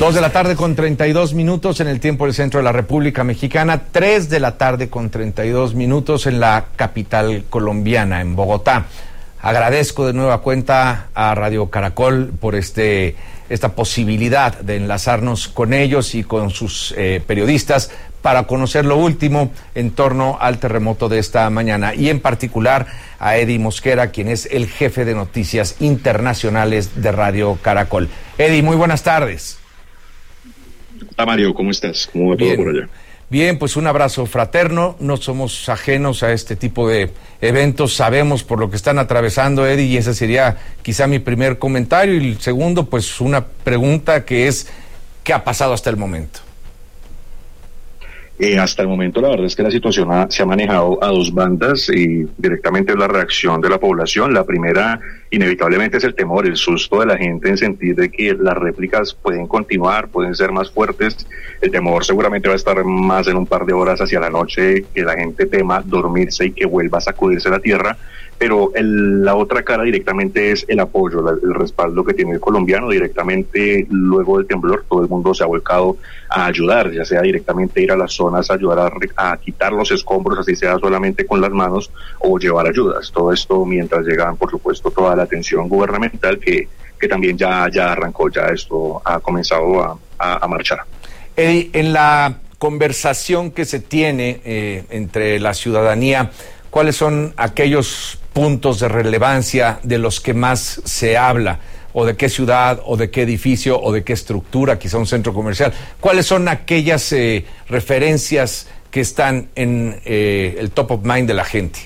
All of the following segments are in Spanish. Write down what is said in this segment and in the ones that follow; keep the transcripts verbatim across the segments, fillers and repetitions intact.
Dos de la tarde con treinta y dos minutos en el tiempo del centro de la República Mexicana, tres de la tarde con treinta y dos minutos en la capital colombiana, en Bogotá. Agradezco de nueva cuenta a Radio Caracol por este esta posibilidad de enlazarnos con ellos y con sus eh, periodistas para conocer lo último en torno al terremoto de esta mañana, y en particular a Eddie Mosquera, quien es el jefe de noticias internacionales de Radio Caracol. Eddie, muy buenas tardes. Hola Mario, ¿cómo estás? ¿Cómo va todo por allá? Bien, pues un abrazo fraterno. No somos ajenos a este tipo de eventos, sabemos por lo que están atravesando, Eddie, y ese sería quizá mi primer comentario. Y el segundo, pues una pregunta que es, ¿qué ha pasado hasta el momento? Eh, hasta el momento la verdad es que la situación ha, se ha manejado a dos bandas, y directamente es la reacción de la población. La primera inevitablemente es el temor, el susto de la gente en sentir de que las réplicas pueden continuar, pueden ser más fuertes. El temor seguramente va a estar más en un par de horas hacia la noche, que la gente tema dormirse y que vuelva a sacudirse la tierra. Pero el, la otra cara directamente es el apoyo, la, el respaldo que tiene el colombiano. Directamente luego del temblor todo el mundo se ha volcado a ayudar, ya sea directamente ir a las zonas a ayudar a, a quitar los escombros, así sea solamente con las manos, o llevar ayudas. Todo esto mientras llegan, por supuesto, toda la atención gubernamental que, que también ya, ya arrancó, ya esto ha comenzado a, a, a marchar. Eddie, en la conversación que se tiene eh, entre la ciudadanía, ¿cuáles son aquellos puntos de relevancia de los que más se habla? ¿O de qué ciudad, o de qué edificio, o de qué estructura, quizá un centro comercial? ¿Cuáles son aquellas eh, referencias que están en eh, el top of mind de la gente?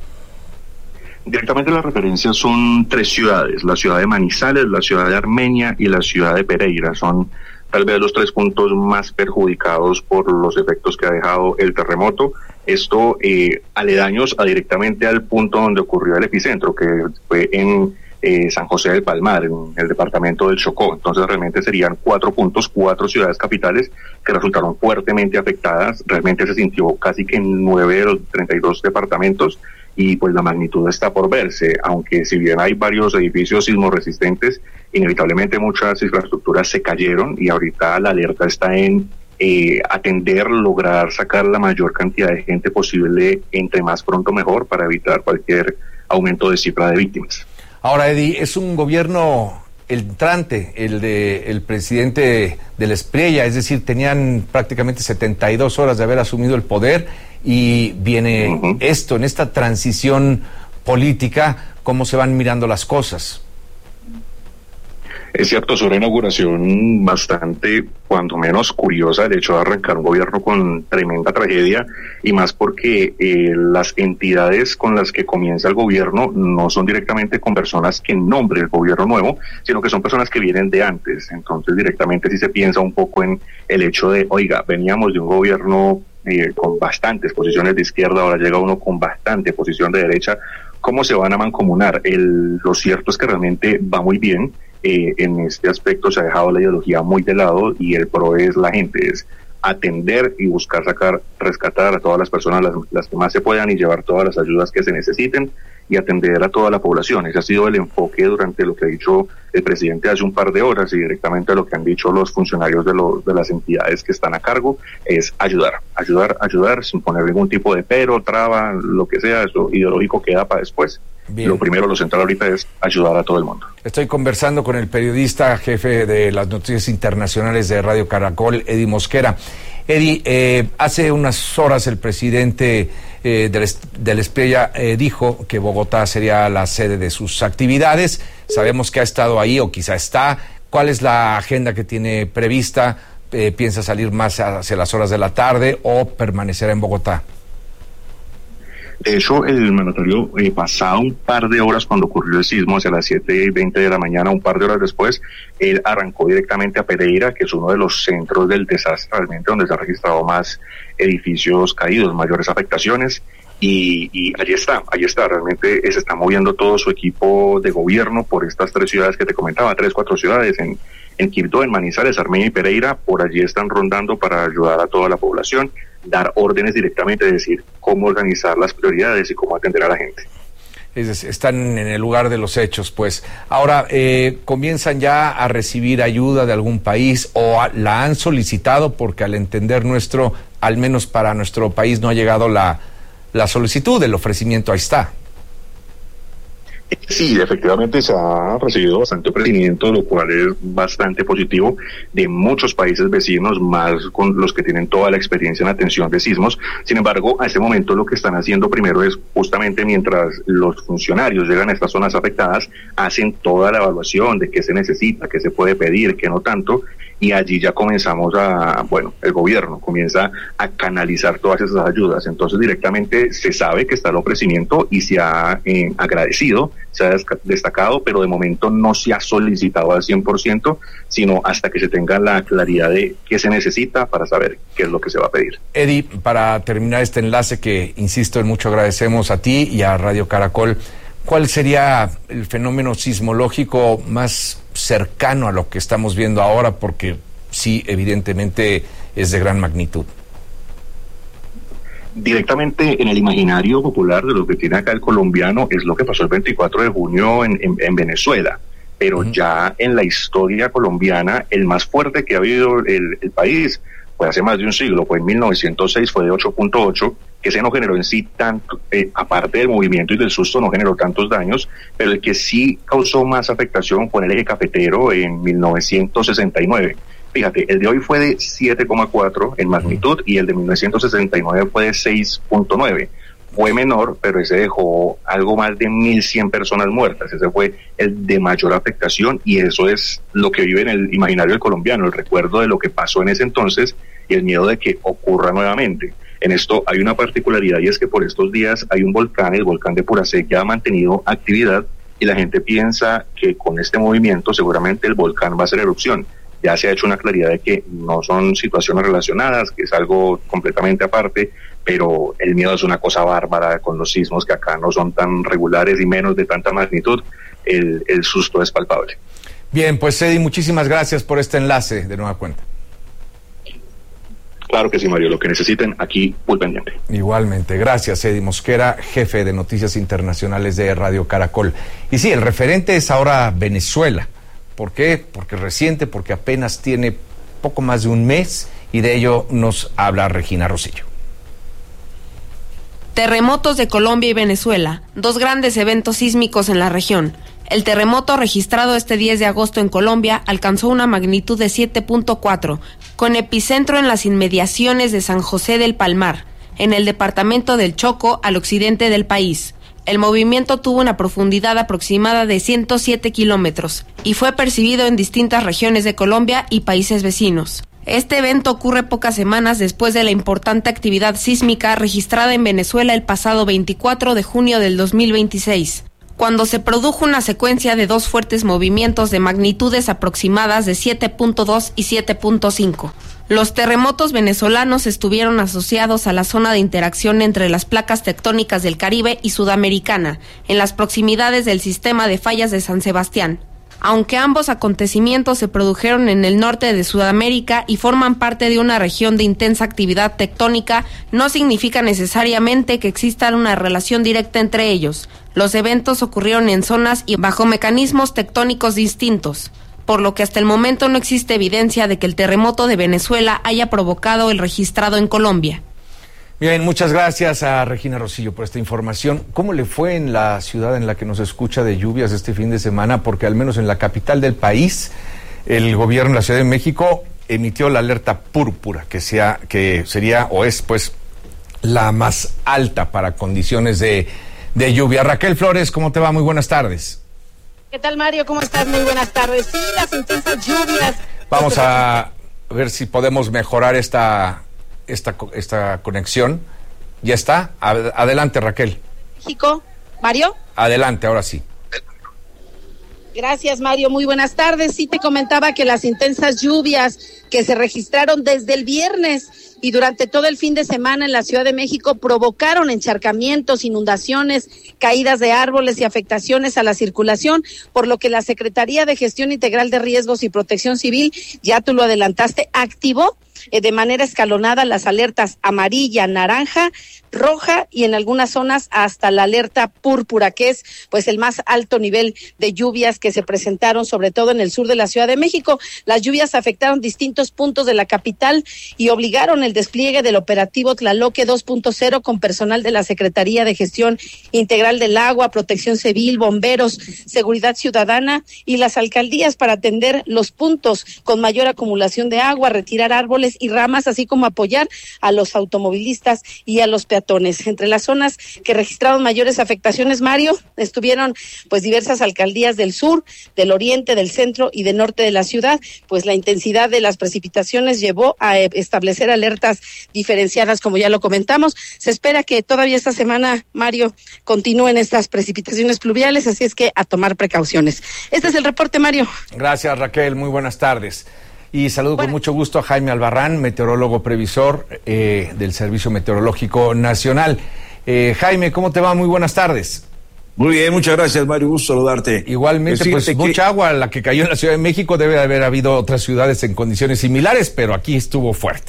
Directamente las referencias son tres ciudades: la ciudad de Manizales, la ciudad de Armenia y la ciudad de Pereira. Son tal vez los tres puntos más perjudicados por los efectos que ha dejado el terremoto. Esto eh, aledaños a directamente al punto donde ocurrió el epicentro, que fue en eh, San José del Palmar, en el departamento del Chocó. Entonces realmente serían cuatro puntos, cuatro ciudades capitales que resultaron fuertemente afectadas. Realmente se sintió casi que en nueve de los treinta y dos departamentos, y pues la magnitud está por verse. Aunque si bien hay varios edificios sismoresistentes, inevitablemente muchas infraestructuras se cayeron, y ahorita la alerta está en Eh, atender, lograr sacar la mayor cantidad de gente posible, entre más pronto mejor, para evitar cualquier aumento de cifra de víctimas. Ahora, Eddie, es un gobierno entrante, el de el presidente del Espriella, es decir, tenían prácticamente setenta y dos horas de haber asumido el poder, y viene uh-huh. esto, en esta transición política, ¿cómo se van mirando las cosas? Es cierto, es una inauguración bastante, cuando menos, curiosa, el hecho de arrancar un gobierno con tremenda tragedia, y más porque eh, las entidades con las que comienza el gobierno no son directamente con personas que nombre el gobierno nuevo, sino que son personas que vienen de antes. Entonces directamente sí se piensa un poco en el hecho de, oiga, veníamos de un gobierno eh, con bastantes posiciones de izquierda, ahora llega uno con bastante posición de derecha, ¿cómo se van a mancomunar? El, lo cierto es que realmente va muy bien. Eh, en este aspecto se ha dejado la ideología muy de lado, y el pro es la gente, es atender y buscar sacar, rescatar a todas las personas, las, las que más se puedan, y llevar todas las ayudas que se necesiten, y atender a toda la población. Ese ha sido el enfoque durante lo que ha dicho el presidente hace un par de horas, y directamente lo que han dicho los funcionarios de, los, de las entidades que están a cargo, es ayudar, ayudar, ayudar, sin poner ningún tipo de pero, traba, lo que sea. Eso ideológico queda para después. Bien. Lo primero, lo central ahorita es ayudar a todo el mundo. Estoy conversando con el periodista jefe de las noticias internacionales de Radio Caracol, Eddie Mosquera. Eddie, eh, hace unas horas el presidente eh, del, del Espriella eh, dijo que Bogotá sería la sede de sus actividades. Sabemos que ha estado ahí, o quizá está. ¿Cuál es la agenda que tiene prevista? Eh, ¿Piensa salir más hacia las horas de la tarde, o permanecerá en Bogotá? De hecho, el mandatario, eh, pasado un par de horas cuando ocurrió el sismo, hacia las siete y veinte de la mañana, un par de horas después, él arrancó directamente a Pereira, que es uno de los centros del desastre, realmente donde se han registrado más edificios caídos, mayores afectaciones, y, y allí está, allí está, realmente se está moviendo todo su equipo de gobierno por estas tres ciudades que te comentaba, tres, cuatro ciudades, en, en Quibdó, en Manizales, Armenia y Pereira. Por allí están rondando para ayudar a toda la población, dar órdenes directamente, de decir cómo organizar las prioridades y cómo atender a la gente. es, están en el lugar de los hechos, pues. Ahora, eh, ¿comienzan ya a recibir ayuda de algún país o a, la han solicitado? Porque al entender nuestro, al menos para nuestro país, no ha llegado la, la solicitud, el ofrecimiento ahí está. Sí, efectivamente se ha recibido bastante ofrecimiento, lo cual es bastante positivo, de muchos países vecinos, más con los que tienen toda la experiencia en atención de sismos. Sin embargo, a este momento lo que están haciendo primero es, justamente mientras los funcionarios llegan a estas zonas afectadas, hacen toda la evaluación de qué se necesita, qué se puede pedir, qué no tanto, y allí ya comenzamos a, bueno, el gobierno comienza a canalizar todas esas ayudas. Entonces directamente se sabe que está el ofrecimiento y se ha eh, agradecido, se ha destacado, pero de momento no se ha solicitado al cien por ciento, sino hasta que se tenga la claridad de qué se necesita para saber qué es lo que se va a pedir. Eddie, para terminar este enlace que, insisto, en mucho agradecemos a ti y a Radio Caracol, ¿cuál sería el fenómeno sismológico más cercano a lo que estamos viendo ahora? Porque sí, evidentemente es de gran magnitud. Directamente en el imaginario popular de lo que tiene acá el colombiano es lo que pasó el veinticuatro de junio en, en, en Venezuela, pero uh-huh. ya en la historia colombiana el más fuerte que ha habido el, el país fue hace más de un siglo, fue en mil novecientos seis, fue de ocho punto ocho, que ese no generó en sí tanto, eh, aparte del movimiento y del susto, no generó tantos daños, pero el que sí causó más afectación fue en el eje cafetero en mil novecientos sesenta y nueve. Fíjate, el de hoy fue de siete coma cuatro en magnitud y el de mil novecientos sesenta y nueve fue de seis punto nueve. Fue menor, pero ese dejó algo más de mil cien personas muertas. Ese fue el de mayor afectación y eso es lo que vive en el imaginario del colombiano, el recuerdo de lo que pasó en ese entonces y el miedo de que ocurra nuevamente. En esto hay una particularidad y es que por estos días hay un volcán, el volcán de Puracé, que ha mantenido actividad y la gente piensa que con este movimiento seguramente el volcán va a hacer erupción. Ya se ha hecho una claridad de que no son situaciones relacionadas, que es algo completamente aparte, pero el miedo es una cosa bárbara con los sismos que acá no son tan regulares y menos de tanta magnitud. El, el susto es palpable. Bien, pues Eddie, muchísimas gracias por este enlace de nueva cuenta. Claro que sí, Mario, lo que necesiten, aquí muy pendiente. Igualmente, gracias Eddie Mosquera, jefe de Noticias Internacionales de Radio Caracol. Y sí, el referente es ahora Venezuela. ¿Por qué? Porque reciente, porque apenas tiene poco más de un mes y de ello nos habla Regina Rosillo. Terremotos de Colombia y Venezuela, dos grandes eventos sísmicos en la región. El terremoto registrado este diez de agosto en Colombia alcanzó una magnitud de siete punto cuatro, con epicentro en las inmediaciones de San José del Palmar, en el departamento del Chocó, al occidente del país. El movimiento tuvo una profundidad aproximada de ciento siete kilómetros y fue percibido en distintas regiones de Colombia y países vecinos. Este evento ocurre pocas semanas después de la importante actividad sísmica registrada en Venezuela el pasado veinticuatro de junio del dos mil veintiséis, cuando se produjo una secuencia de dos fuertes movimientos de magnitudes aproximadas de siete punto dos y siete punto cinco. Los terremotos venezolanos estuvieron asociados a la zona de interacción entre las placas tectónicas del Caribe y Sudamericana, en las proximidades del sistema de fallas de San Sebastián. Aunque ambos acontecimientos se produjeron en el norte de Sudamérica y forman parte de una región de intensa actividad tectónica, no significa necesariamente que exista una relación directa entre ellos. Los eventos ocurrieron en zonas y bajo mecanismos tectónicos distintos, por lo que hasta el momento no existe evidencia de que el terremoto de Venezuela haya provocado el registrado en Colombia. Bien, muchas gracias a Regina Rosillo por esta información. ¿Cómo le fue en la ciudad en la que nos escucha de lluvias este fin de semana? Porque al menos en la capital del país, el gobierno de la Ciudad de México emitió la alerta púrpura, que sea, que sería o es pues la más alta para condiciones de, de lluvia. Raquel Flores, ¿cómo te va? Muy buenas tardes. ¿Qué tal, Mario? ¿Cómo estás? Muy buenas tardes. Sí, las intensas lluvias. Vamos a ver si podemos mejorar esta... Esta, esta conexión. ¿Ya está? Adelante, Raquel. México. Mario. Adelante, ahora sí. Gracias, Mario. Muy buenas tardes. Sí, te comentaba que las intensas lluvias que se registraron desde el viernes y durante todo el fin de semana en la Ciudad de México provocaron encharcamientos, inundaciones, caídas de árboles y afectaciones a la circulación, por lo que la Secretaría de Gestión Integral de Riesgos y Protección Civil, ya tú lo adelantaste, activó eh, de manera escalonada las alertas amarilla, naranja, roja y en algunas zonas hasta la alerta púrpura, que es pues el más alto nivel de lluvias que se presentaron sobre todo en el sur de la Ciudad de México. Las lluvias afectaron distintos puntos de la capital y obligaron el despliegue del operativo Tlaloque dos punto cero con personal de la Secretaría de Gestión Integral del Agua, Protección Civil, bomberos, Seguridad Ciudadana y las alcaldías para atender los puntos con mayor acumulación de agua, retirar árboles y ramas, así como apoyar a los automovilistas y a los peatones. Entre las zonas que registraron mayores afectaciones, Mario, estuvieron pues diversas alcaldías del sur, del oriente, del centro y del norte de la ciudad, pues la intensidad de las precipitaciones llevó a establecer alertas diferenciadas, como ya lo comentamos. Se espera que todavía esta semana, Mario, continúen estas precipitaciones pluviales, así es que a tomar precauciones. Este es el reporte, Mario. Gracias, Raquel, muy buenas tardes. Y saludo bueno. con mucho gusto a Jaime Albarrán, meteorólogo previsor eh, del Servicio Meteorológico Nacional. Eh, Jaime, ¿cómo te va? Muy buenas tardes. Muy bien, muchas gracias, Mario, gusto saludarte. Igualmente, pues que... mucha agua la que cayó en la Ciudad de México, debe de haber habido otras ciudades en condiciones similares, pero aquí estuvo fuerte.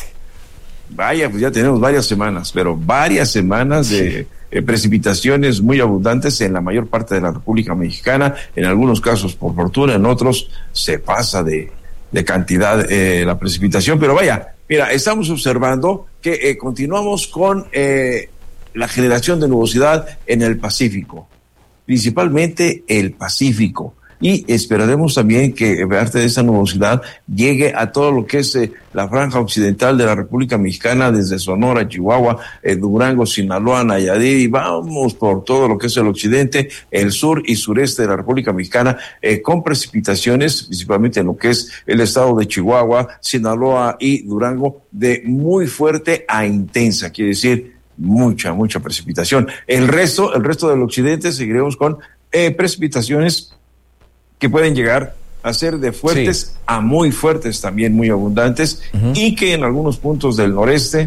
Vaya, pues ya tenemos varias semanas, pero varias semanas sí. de eh, precipitaciones muy abundantes en la mayor parte de la República Mexicana, en algunos casos por fortuna, en otros se pasa de... de cantidad eh, la precipitación, pero vaya, mira, estamos observando que eh, continuamos con eh, la generación de nubosidad en el Pacífico, principalmente el Pacífico, y esperaremos también que parte de esa nubosidad llegue a todo lo que es eh, la franja occidental de la República Mexicana, desde Sonora, Chihuahua, eh, Durango, Sinaloa, Nayarit, y vamos por todo lo que es el occidente, el sur y sureste de la República Mexicana, eh, con precipitaciones, principalmente en lo que es el estado de Chihuahua, Sinaloa y Durango, de muy fuerte a intensa, quiere decir mucha, mucha precipitación. El resto, el resto del occidente seguiremos con eh, precipitaciones que pueden llegar a ser de fuertes sí. a muy fuertes, también muy abundantes, uh-huh. y que en algunos puntos del noreste,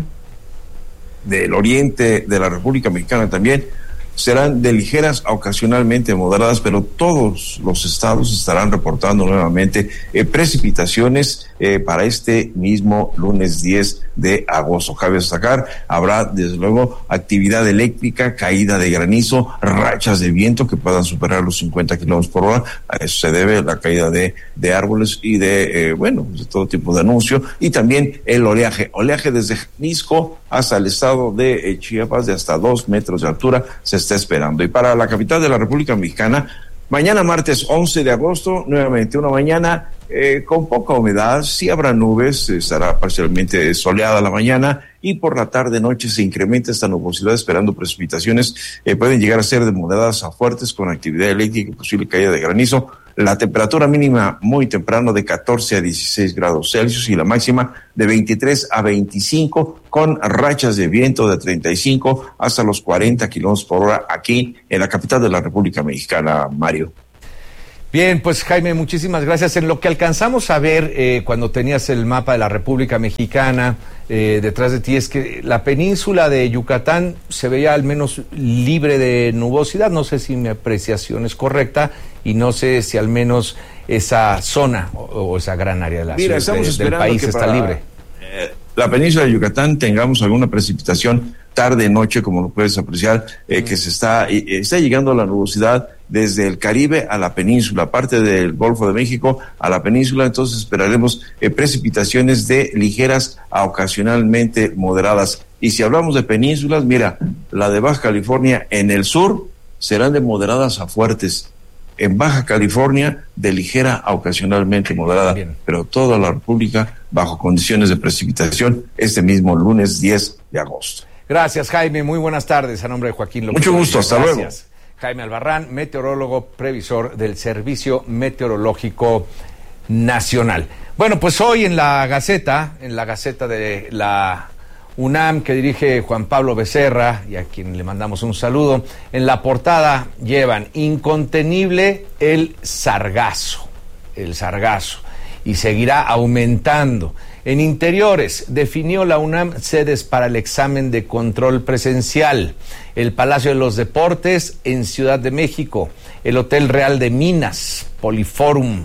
del oriente de la República Mexicana también, serán de ligeras a ocasionalmente moderadas, pero todos los estados estarán reportando nuevamente eh, precipitaciones eh, para este mismo lunes diez de agosto. Cabe destacar, habrá desde luego actividad eléctrica, caída de granizo, rachas de viento que puedan superar los cincuenta kilómetros por hora. A eso se debe la caída de, de árboles y de, eh, bueno, de todo tipo de anuncio, y también el oleaje. Oleaje desde Jalisco hasta el estado de eh, Chiapas de hasta dos metros de altura se está esperando. Y para la capital de la República Mexicana, mañana martes once de agosto, nuevamente una mañana eh, con poca humedad, sí habrá nubes, estará parcialmente soleada la mañana, y por la tarde noche se incrementa esta nubosidad, esperando precipitaciones, eh, pueden llegar a ser de moderadas a fuertes con actividad eléctrica y posible caída de granizo. La temperatura mínima muy temprano de catorce a dieciséis grados Celsius y la máxima de veintitrés a veinticinco, con rachas de viento de treinta y cinco hasta los cuarenta kilómetros por hora aquí en la capital de la República Mexicana, Mario. Bien, pues Jaime, muchísimas gracias. En lo que alcanzamos a ver eh, cuando tenías el mapa de la República Mexicana eh, detrás de ti, es que la península de Yucatán se veía al menos libre de nubosidad. No sé si mi apreciación es correcta y no sé si al menos esa zona o, o esa gran área de la Mira, ciudad, de, del país está para, libre. Eh, la península de Yucatán tengamos alguna precipitación tarde, noche, como lo puedes apreciar, eh, mm. que se está, eh, está llegando la nubosidad desde el Caribe a la península, parte del Golfo de México a la península. Entonces esperaremos eh, precipitaciones de ligeras a ocasionalmente moderadas. Y si hablamos de penínsulas, mira, la de Baja California en el sur serán de moderadas a fuertes. En Baja California de ligera a ocasionalmente moderada, Bien. pero toda la República bajo condiciones de precipitación este mismo lunes diez de agosto. Gracias, Jaime. Muy buenas tardes. A nombre de Joaquín López. Mucho gusto. Hasta Gracias. luego. Jaime Albarrán, meteorólogo previsor del Servicio Meteorológico Nacional. Bueno, pues hoy en la Gaceta, en la Gaceta de la UNAM, que dirige Juan Pablo Becerra, y a quien le mandamos un saludo, en la portada llevan incontenible el sargazo, el sargazo, y seguirá aumentando. En interiores, definió la UNAM sedes para el examen de control presencial. El Palacio de los Deportes en Ciudad de México, el Hotel Real de Minas, Poliforum,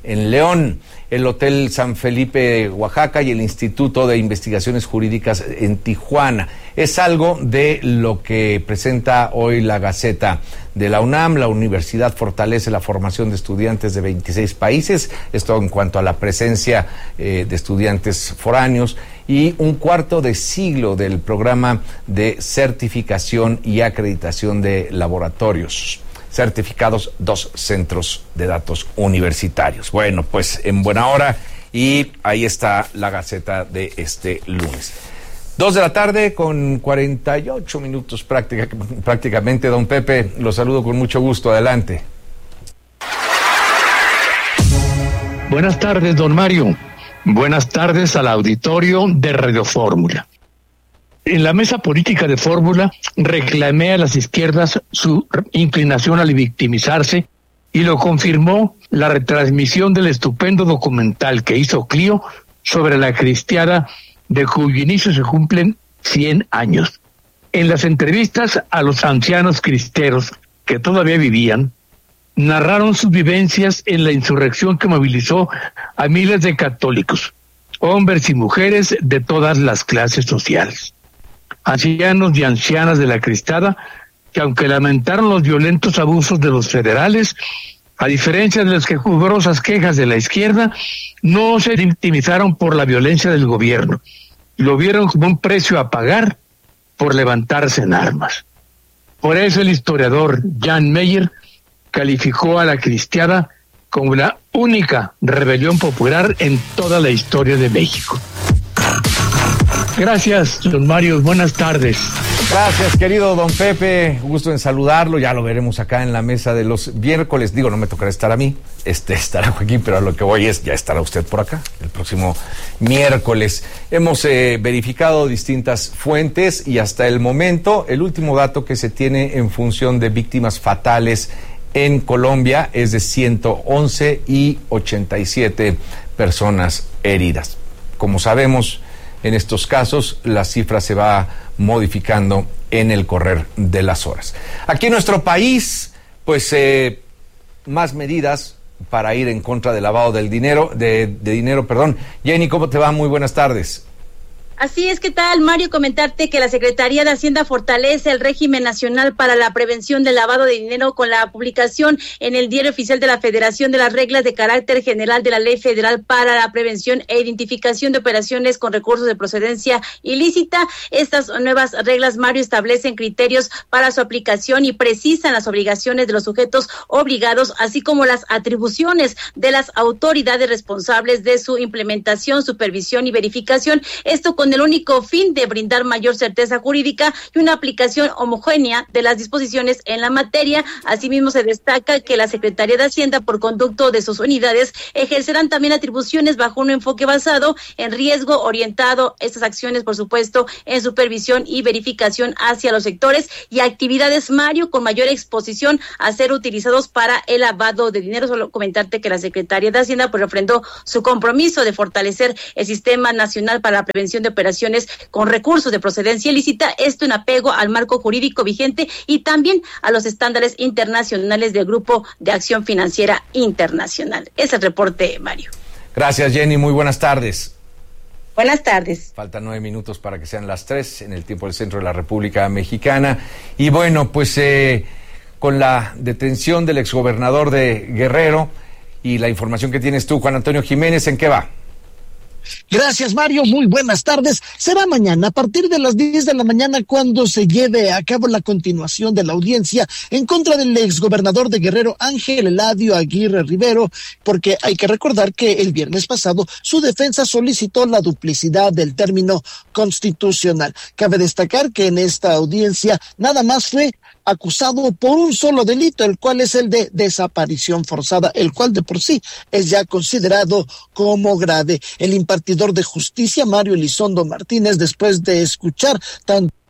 en León, el Hotel San Felipe, Oaxaca, y el Instituto de Investigaciones Jurídicas en Tijuana. Es algo de lo que presenta hoy la Gaceta de la UNAM. La universidad fortalece la formación de estudiantes de veintiséis países, esto en cuanto a la presencia eh, de estudiantes foráneos, y un cuarto de siglo del programa de certificación y acreditación de laboratorios. Certificados dos centros de datos universitarios. Bueno, pues en buena hora, y ahí está la Gaceta de este lunes. Dos de la tarde con cuarenta y ocho minutos práctica, prácticamente. Don Pepe, lo saludo con mucho gusto. Adelante. Buenas tardes, don Mario. Buenas tardes al auditorio de Radio Fórmula. En la mesa política de Fórmula reclamé a las izquierdas su inclinación al victimizarse, y lo confirmó la retransmisión del estupendo documental que hizo Clio sobre la cristiada, de cuyo inicio se cumplen cien años. En las entrevistas a los ancianos cristeros que todavía vivían, narraron sus vivencias en la insurrección que movilizó a miles de católicos, hombres y mujeres de todas las clases sociales. Ancianos y ancianas de la Cristada, que aunque lamentaron los violentos abusos de los federales, a diferencia de las quejumbrosas quejas de la izquierda, no se victimizaron por la violencia del gobierno, lo vieron como un precio a pagar por levantarse en armas. Por eso el historiador Jan Meyer calificó a la Cristiada como la única rebelión popular en toda la historia de México. Gracias, don Mario. Buenas tardes. Gracias, querido don Pepe. Gusto en saludarlo. Ya lo veremos acá en la mesa de los miércoles. Digo, no me tocará estar a mí, este estará Joaquín, pero a lo que voy es, ya estará usted por acá el próximo miércoles. Hemos eh, verificado distintas fuentes, y hasta el momento el último dato que se tiene en función de víctimas fatales en Colombia es de ciento once y ochenta y siete personas heridas. Como sabemos, en estos casos la cifra se va modificando en el correr de las horas. Aquí en nuestro país, pues eh, más medidas para ir en contra del lavado del dinero, de, de dinero, perdón. Jenny, ¿cómo te va? Muy buenas tardes. Así es, ¿qué tal, Mario? Comentarte que la Secretaría de Hacienda fortalece el régimen nacional para la prevención del lavado de dinero con la publicación en el Diario Oficial de la Federación de las reglas de carácter general de la Ley Federal para la Prevención e Identificación de Operaciones con Recursos de Procedencia Ilícita. Estas nuevas reglas, Mario, establecen criterios para su aplicación y precisan las obligaciones de los sujetos obligados, así como las atribuciones de las autoridades responsables de su implementación, supervisión y verificación. Esto con con el único fin de brindar mayor certeza jurídica y una aplicación homogénea de las disposiciones en la materia. Asimismo, se destaca que la Secretaría de Hacienda, por conducto de sus unidades, ejercerán también atribuciones bajo un enfoque basado en riesgo, orientado estas acciones, por supuesto, en supervisión y verificación hacia los sectores y actividades, Mario, con mayor exposición a ser utilizados para el lavado de dinero. Solo comentarte que la Secretaría de Hacienda pues refrendó su compromiso de fortalecer el Sistema Nacional para la Prevención de Operaciones con Recursos de Procedencia Ilícita, esto en apego al marco jurídico vigente y también a los estándares internacionales del Grupo de Acción Financiera Internacional. Es el reporte, Mario. Gracias, Jenny. Muy buenas tardes. Buenas tardes. Faltan nueve minutos para que sean las tres en el tiempo del centro de la República Mexicana. Y bueno, pues eh, con la detención del exgobernador de Guerrero y la información que tienes tú, Juan Antonio Jiménez, ¿en qué va? Gracias, Mario. Muy buenas tardes. Será mañana a partir de las diez de la mañana cuando se lleve a cabo la continuación de la audiencia en contra del exgobernador de Guerrero, Ángel Eladio Aguirre Rivero, porque hay que recordar que el viernes pasado su defensa solicitó la duplicidad del término constitucional. Cabe destacar que en esta audiencia nada más fue acusado por un solo delito, el cual es el de desaparición forzada, el cual de por sí es ya considerado como grave. El impartidor de justicia, Mario Elizondo Martínez, después de escuchar tanto